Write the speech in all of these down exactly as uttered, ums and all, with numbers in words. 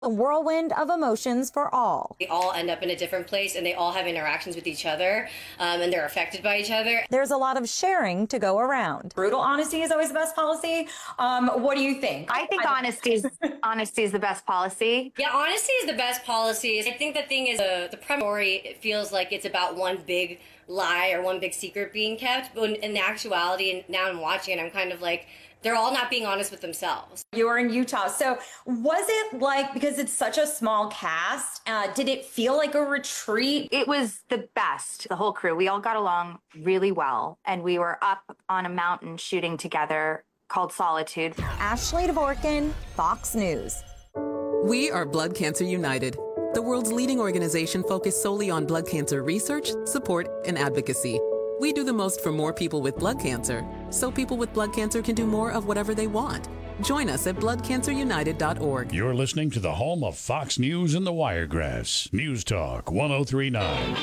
A whirlwind of emotions for all. They all end up in a different place and they all have interactions with each other, um, and they're affected by each other. There's a lot of sharing to go around. Brutal honesty is always the best policy. Um, what do you think? I think honesty is honesty is the best policy. Yeah, honesty is the best policy. I think the thing is uh, the primary, it feels like it's about one big lie or one big secret being kept. But in the actuality, and now I'm watching it, I'm kind of like, they're all not being honest with themselves. You were in Utah. So was it like, because it's such a small cast, uh, did it feel like a retreat? It was the best. The whole crew, we all got along really well. And we were up on a mountain shooting together called Solitude. Ashley Dvorkin, Fox News. We are Blood Cancer United, the world's leading organization focused solely on blood cancer research, support, and advocacy. We do the most for more people with blood cancer, so people with blood cancer can do more of whatever they want. Join us at blood cancer united dot org. You're listening to the home of Fox News and the Wiregrass. News Talk one oh three point nine.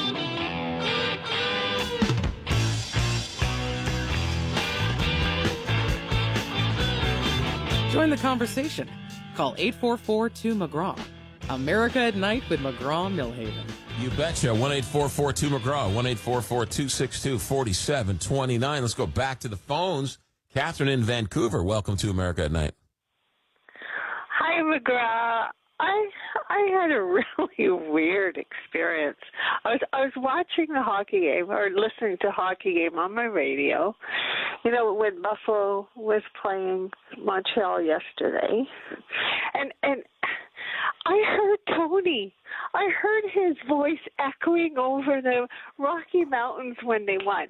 Join the conversation. Call eight four four two McGraw. America at Night with McGraw Millhaven. You betcha. one eight four four two McGraw. one eight four four two six two four seven two nine. Let's go back to the phones. Catherine in Vancouver. Welcome to America at Night. Hi, McGraw. I I had a really weird experience. I was I was watching the hockey game or listening to hockey game on my radio. You know, when Buffalo was playing Montreal yesterday, and and I heard Tony. I heard his voice echoing over the Rocky Mountains when they won.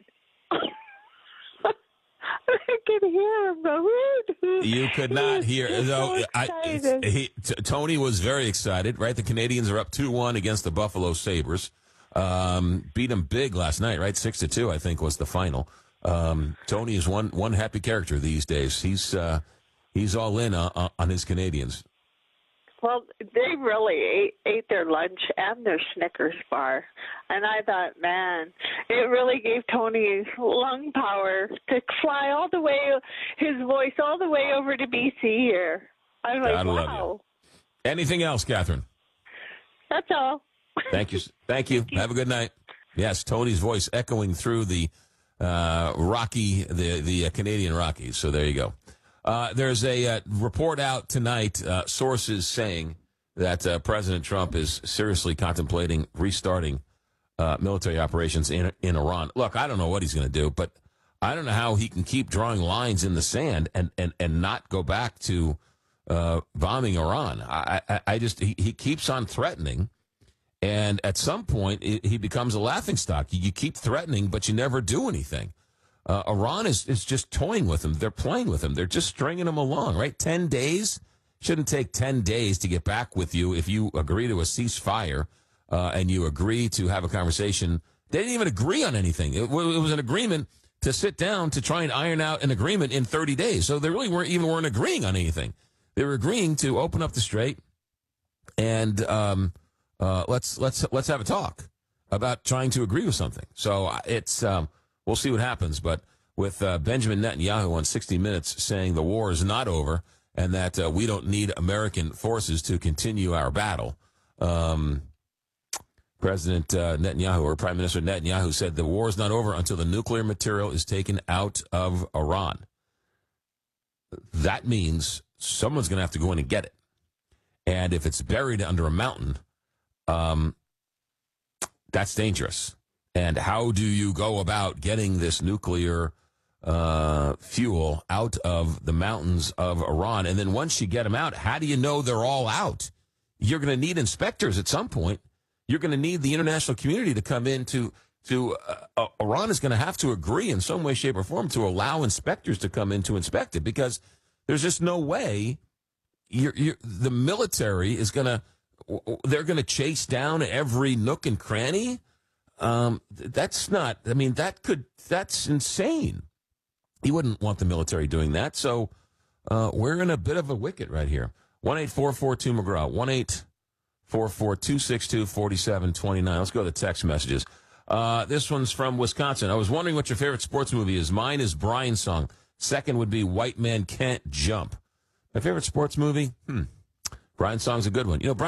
I could hear him go. You could not hear. No, I, he, t- Tony was very excited, right? The Canadians are up two one against the Buffalo Sabres. Um, beat them big last night, right? six to two, I think, was the final. Um, Tony is one one happy character these days. He's uh, he's all in uh, on his Canadians. Well, they really ate, ate their lunch and their Snickers bar. And I thought, man, it really gave Tony lung power to fly all the way, his voice all the way over to B C here. I was God like, love wow. You. Anything else, Catherine? That's all. Thank you. Thank you. Have a good night. Yes, Tony's voice echoing through the uh, Rocky, the, the uh, Canadian Rockies. So there you go. Uh, there's a uh, report out tonight, uh, sources saying that uh, President Trump is seriously contemplating restarting uh, military operations in in Iran. Look, I don't know what he's going to do, but I don't know how he can keep drawing lines in the sand and, and, and not go back to uh, bombing Iran. I, I, I just he, he keeps on threatening, and at some point it, he becomes a laughingstock. You keep threatening, but you never do anything. Uh, Iran is, is just toying with him. They're playing with him. They're just stringing him along, right? Ten days? Shouldn't take ten days to get back with you if you agree to a ceasefire uh, and you agree to have a conversation. They didn't even agree on anything. It, it was an agreement to sit down to try and iron out an agreement in thirty days. So they really weren't even weren't agreeing on anything. They were agreeing to open up the strait and um, uh, let's let's let's have a talk about trying to agree with something. So it's... Um, We'll see what happens, but with uh, Benjamin Netanyahu on sixty minutes saying the war is not over and that uh, we don't need American forces to continue our battle, um, President uh, Netanyahu, or Prime Minister Netanyahu, said the war is not over until the nuclear material is taken out of Iran. That means someone's going to have to go in and get it. And if it's buried under a mountain, um, that's dangerous. And how do you go about getting this nuclear uh, fuel out of the mountains of Iran? And then once you get them out, how do you know they're all out? You're going to need inspectors at some point. You're going to need the international community to come in to, to uh, uh, Iran is going to have to agree in some way, shape, or form to allow inspectors to come in to inspect it, because there's just no way you're, you're, the military is going to, they're going to chase down every nook and cranny. Um, that's not, I mean, that could, that's insane. You wouldn't want the military doing that. So, uh, we're in a bit of a wicket right here. one eight four four two McGraw, one eight four four two six two four seven two nine. Let's go to the text messages. Uh, this one's from Wisconsin. I was wondering what your favorite sports movie is. Mine is Brian's Song. Second would be White Man Can't Jump. My favorite sports movie? Hmm. Brian's song's a good one. You know, Brian